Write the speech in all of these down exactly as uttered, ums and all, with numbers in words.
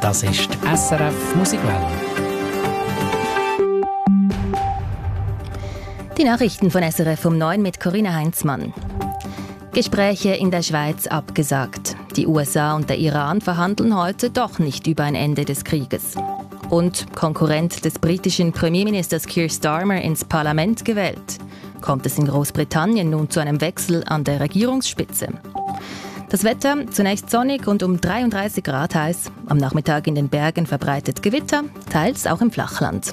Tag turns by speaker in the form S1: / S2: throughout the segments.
S1: Das ist die S R F Musikwelle.
S2: Die Nachrichten von S R F um neun mit Corinna Heinzmann. Gespräche in der Schweiz abgesagt. Die U S A und der Iran verhandeln heute doch nicht über ein Ende des Krieges. Und Konkurrent des britischen Premierministers Keir Starmer ins Parlament gewählt. Kommt es in Großbritannien nun zu einem Wechsel an der Regierungsspitze? Das Wetter zunächst sonnig und um dreiunddreißig Grad heiß. Am Nachmittag in den Bergen verbreitet Gewitter, teils auch im Flachland.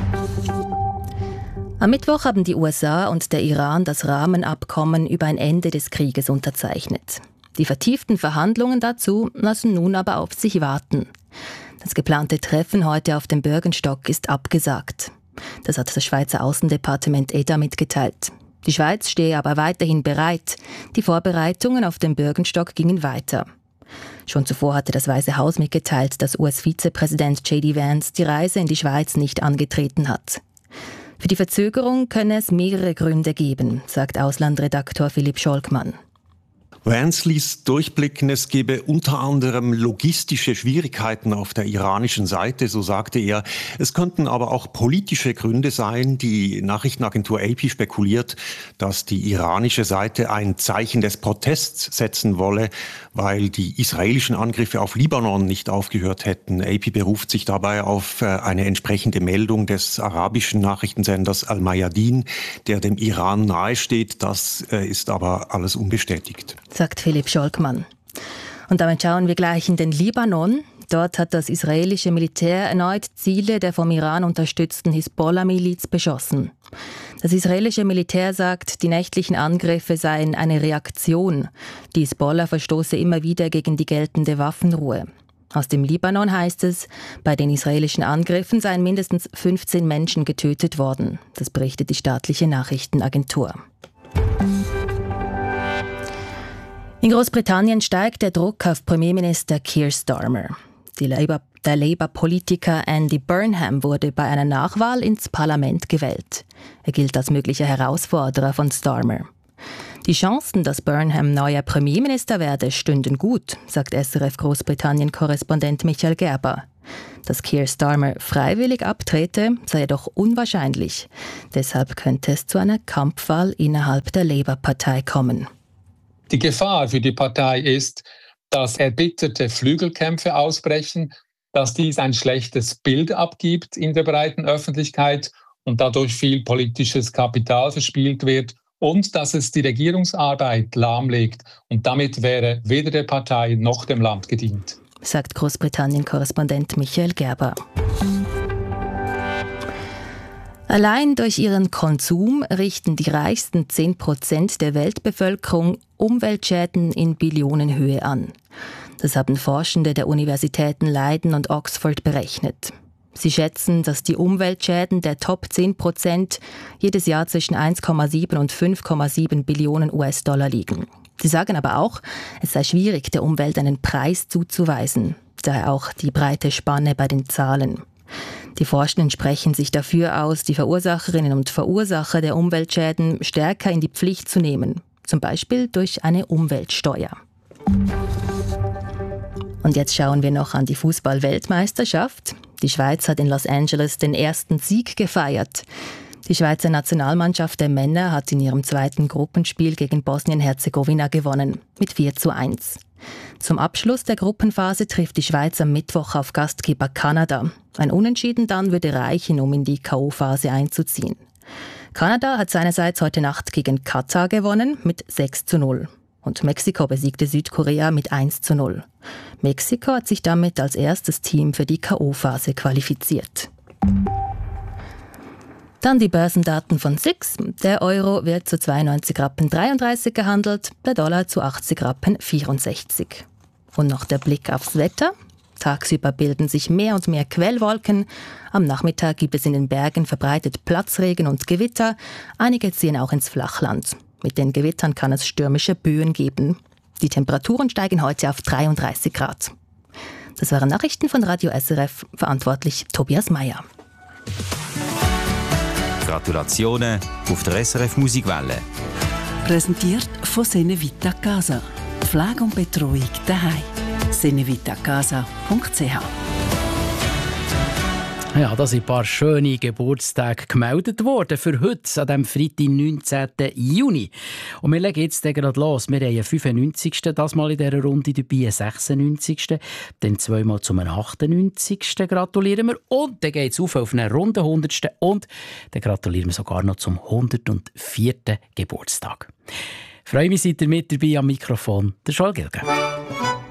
S2: Am Mittwoch haben die U S A und der Iran das Rahmenabkommen über ein Ende des Krieges unterzeichnet. Die vertieften Verhandlungen dazu lassen nun aber auf sich warten. Das geplante Treffen heute auf dem Bürgenstock ist abgesagt. Das hat das Schweizer Außendepartement E D A mitgeteilt. Die Schweiz stehe aber weiterhin bereit. Die Vorbereitungen auf dem Bürgenstock gingen weiter. Schon zuvor hatte das Weiße Haus mitgeteilt, dass U S-Vizepräsident J D Vance die Reise in die Schweiz nicht angetreten hat. Für die Verzögerung könne es mehrere Gründe geben, sagt Auslandredaktor Philipp Scholkmann.
S3: Vance ließ durchblicken, es gebe unter anderem logistische Schwierigkeiten auf der iranischen Seite, so sagte er. Es könnten aber auch politische Gründe sein. Die Nachrichtenagentur A P spekuliert, dass die iranische Seite ein Zeichen des Protests setzen wolle, weil die israelischen Angriffe auf Libanon nicht aufgehört hätten. A P beruft sich dabei auf eine entsprechende Meldung des arabischen Nachrichtensenders Al-Mayadin, der dem Iran nahesteht. Das ist aber alles unbestätigt,
S2: sagt Philipp Scholkmann. Und damit schauen wir gleich in den Libanon. Dort hat das israelische Militär erneut Ziele der vom Iran unterstützten Hisbollah-Miliz beschossen. Das israelische Militär sagt, die nächtlichen Angriffe seien eine Reaktion. Die Hisbollah verstoße immer wieder gegen die geltende Waffenruhe. Aus dem Libanon heißt es, bei den israelischen Angriffen seien mindestens fünfzehn Menschen getötet worden. Das berichtet die staatliche Nachrichtenagentur. In Großbritannien steigt der Druck auf Premierminister Keir Starmer. Die Labour, der Labour-Politiker Andy Burnham wurde bei einer Nachwahl ins Parlament gewählt. Er gilt als möglicher Herausforderer von Starmer. Die Chancen, dass Burnham neuer Premierminister werde, stünden gut, sagt S R F Großbritannien-Korrespondent Michael Gerber. Dass Keir Starmer freiwillig abtrete, sei jedoch unwahrscheinlich. Deshalb könnte es zu einer Kampfwahl innerhalb der Labour-Partei kommen.
S4: Die Gefahr für die Partei ist, dass erbitterte Flügelkämpfe ausbrechen, dass dies ein schlechtes Bild abgibt in der breiten Öffentlichkeit und dadurch viel politisches Kapital verspielt wird und dass es die Regierungsarbeit lahmlegt. Und damit wäre weder der Partei noch dem Land gedient,
S2: sagt Großbritannien-Korrespondent Michael Gerber. Allein durch ihren Konsum richten die reichsten zehn Prozent der Weltbevölkerung Umweltschäden in Billionenhöhe an. Das haben Forschende der Universitäten Leiden und Oxford berechnet. Sie schätzen, dass die Umweltschäden der Top zehn Prozent jedes Jahr zwischen eins Komma sieben und fünf Komma sieben Billionen U S-Dollar liegen. Sie sagen aber auch, es sei schwierig, der Umwelt einen Preis zuzuweisen. Daher auch die breite Spanne bei den Zahlen. Die Forschenden sprechen sich dafür aus, die Verursacherinnen und Verursacher der Umweltschäden stärker in die Pflicht zu nehmen, zum Beispiel durch eine Umweltsteuer. Und jetzt schauen wir noch an die Fußball-Weltmeisterschaft. Die Schweiz hat in Los Angeles den ersten Sieg gefeiert. Die Schweizer Nationalmannschaft der Männer hat in ihrem zweiten Gruppenspiel gegen Bosnien-Herzegowina gewonnen, mit vier zu eins. Zum Abschluss der Gruppenphase trifft die Schweiz am Mittwoch auf Gastgeber Kanada. Ein Unentschieden dann würde reichen, um in die K O-Phase einzuziehen. Kanada hat seinerseits heute Nacht gegen Katar gewonnen mit sechs zu null. Und Mexiko besiegte Südkorea mit eins zu null. Mexiko hat sich damit als erstes Team für die K O-Phase qualifiziert. Dann die Börsendaten von S I X. Der Euro wird zu zweiundneunzig Rappen dreiunddreißig gehandelt, der Dollar zu achtzig Rappen vierundsechzig. Und noch der Blick aufs Wetter. Tagsüber bilden sich mehr und mehr Quellwolken. Am Nachmittag gibt es in den Bergen verbreitet Platzregen und Gewitter. Einige ziehen auch ins Flachland. Mit den Gewittern kann es stürmische Böen geben. Die Temperaturen steigen heute auf dreiunddreißig Grad. Das waren Nachrichten von Radio S R F, verantwortlich Tobias Meyer.
S5: Gratulationen auf der S R F Musikwelle.
S6: Präsentiert von Senevita Casa. Pflege und Betreuung daheim. senevitacasa punkt c h
S1: Ja, da sind ein paar schöne Geburtstage gemeldet worden für heute, an diesem Freitag, neunzehnten Juni. Und wir legen jetzt gerade los. Wir haben einen fünfundneunzigsten das mal in dieser Runde dabei, einen sechsundneunzigsten Dann zweimal zum achtundneunzigsten gratulieren wir. Und dann geht es auf auf einen runden hundertsten Und dann gratulieren wir sogar noch zum hundertvierten Geburtstag. Ich freue mich, seid ihr mit dabei am Mikrofon, der Joel Gilgen.